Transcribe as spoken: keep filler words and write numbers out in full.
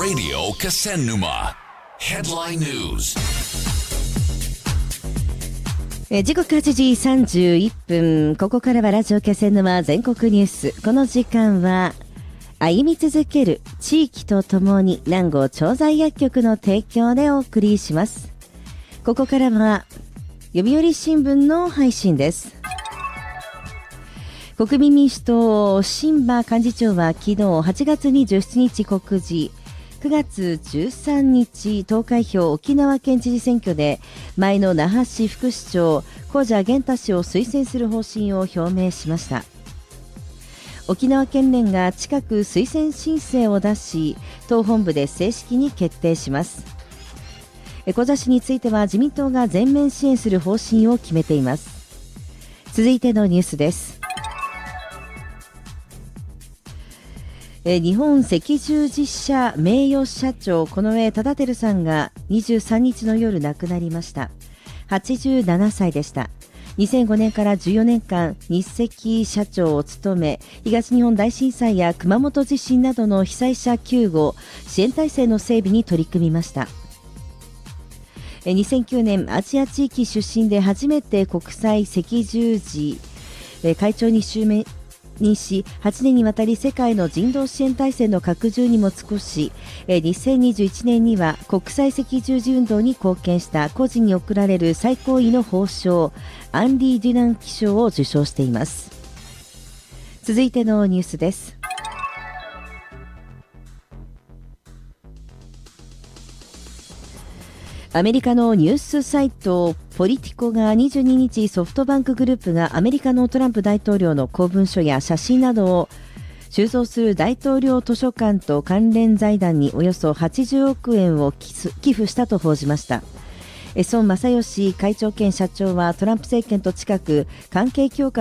Radio Kasennuma Headline News。 え時刻はちじさんじゅういっぷん、ここからはラジオ気仙沼全国ニュース。この時間は歩み続ける地域とともに南郷調剤薬局の提供でお送りします。ここからは読売新聞の配信です。国民民主党新馬幹事長は昨日はちがつにじゅうしちにち告示、くがつじゅうさんにち投開票沖縄県知事選挙で前の那覇市副市長古謝玄太氏を推薦する方針を表明しました。沖縄県連が近く推薦申請を出し、党本部で正式に決定します。古謝氏については自民党が全面支援する方針を決めています。続いてのニュースです。日本赤十字社名誉社長近衛忠輝さんがにじゅうさんにちの夜亡くなりました。はちじゅうななさいでした。にせんごねんからじゅうよねんかん日赤社長を務め、東日本大震災や熊本地震などの被災者救護支援体制の整備に取り組みました。にせんきゅうねんアジア地域出身で初めて国際赤十字会長に就任し、はちねんにわたり世界の人道支援体制の拡充にも尽くし、にせんにじゅういちねんには国際赤十字運動に貢献した個人に贈られる最高位の褒章アンリー・デュナン記章を受章しています。続いてのニュースです。アメリカのニュースサイトポリティコがにじゅうににち、ソフトバンクグループがアメリカのトランプ大統領の公文書や写真などを収蔵する大統領図書館と関連財団におよそはちじゅうおくえんを寄付したと報じました。孫正義会長兼社長はトランプ政権と近く関係強化